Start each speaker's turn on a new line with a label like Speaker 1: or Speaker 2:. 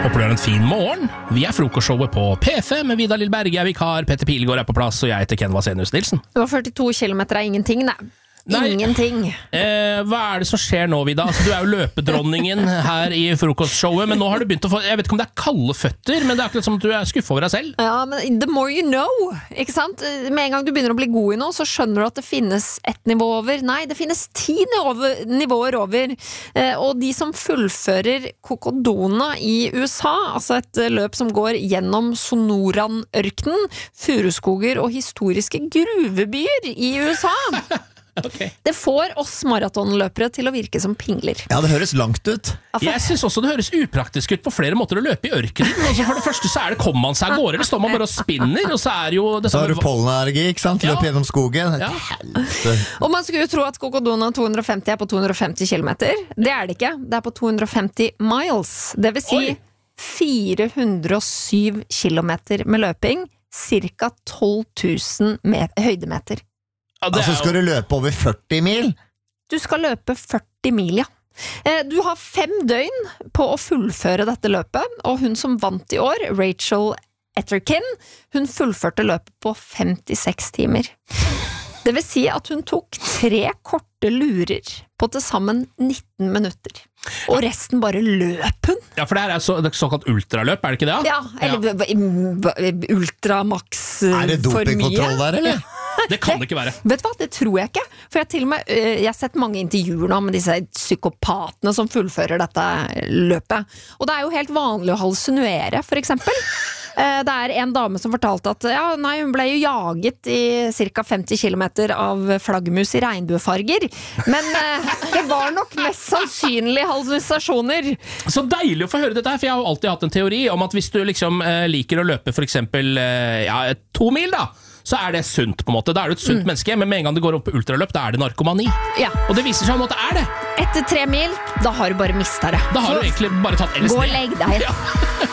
Speaker 1: Håper du har en fin morgen. Vi frokostshowet på P5 med Vidar Lillberg, jeg vikar, Petter Pilgaard på plass, og jeg heter Ken Vasenius Nilsen.
Speaker 2: Det var 42 kilometer av ingenting, det. Ingenting.
Speaker 1: Hva det som skjer nå, Vida? Altså, du jo løpedronningen her i frokostshowet, men nå har du begynt å få, jeg vet ikke om det kalde føtter, men det akkurat som at du skuffa over deg selv.
Speaker 2: Ja, men the more you know, ikke sant? Med en gang du begynner å bli god i noe, så skjønner du at det finnes ett nivå over. Nei, det finnes 10 nivåer over. Og de som fullfører Cocodona i USA, altså et løp som går gjennom Sonoran-ørkenen, furuskoger og historiske gruvebyer i USA.
Speaker 1: Okay.
Speaker 2: Det får oss maratonløpere til å virke som pingler.
Speaker 3: Ja, det høres langt ut.
Speaker 1: Jeg synes også det høres upraktisk ut på flere måter å løpe i ørkenen. Altså for det første så det kommer man seg av gårde, det står man bare og spinner, og så jo det
Speaker 3: så har du pollenallergi, ikke sant? Løp gjennom skogen.
Speaker 1: Ja.
Speaker 2: Og man skulle jo tro at Cocodona 250 på 250 kilometer. Det det ikke. Det på 250 miles. Det vil si 407 kilometer med løping, cirka 12 000 høydemeter.
Speaker 1: Ja,
Speaker 3: altså skal du løpe over 40 mil?
Speaker 2: Du skal løpe 40 mil, ja. Du har 5 døgn på å fullføre dette løpet, og hun som vant i år, Rachel Etterkin, hun fullførte løpet på 56 timer. Det vil si at hun tok 3 korte lurer på til sammen 19 minutter. Og resten bare løp hun.
Speaker 1: Ja, for det det såkalt ultraløp, det ikke det?
Speaker 2: Ja, eller ultramax for mye.
Speaker 3: Det dopingkontroll der, eller?
Speaker 1: Det kan det ikke være.
Speaker 2: Vet du hva, det tror jeg ikke. For jeg har sett mange intervjuer nå med disse psykopatene som fullfører dette løpet. Og det jo helt vanlig å hallusinere, for eksempel. Det en dame som fortalte at hun ble jo jaget i cirka 50 kilometer av flaggermus i regnbuefarger. Men det var nok mest sannsynlig hallusinasjoner.
Speaker 1: Så deilig å få høre dette her, for jeg har jo alltid hatt en teori om at hvis du liksom liker å løpe for eksempel 2 mil da, så det sunt på en måte. Da du et sunt menneske, men med en gang det går opp på ultraløp, da det narkomani. Ja. Og det viser seg at det det.
Speaker 2: Etter 3 mil, da har du bare mistet det.
Speaker 1: Da har du egentlig bare tatt LSD.
Speaker 2: Gå og legg deg.
Speaker 1: Ja.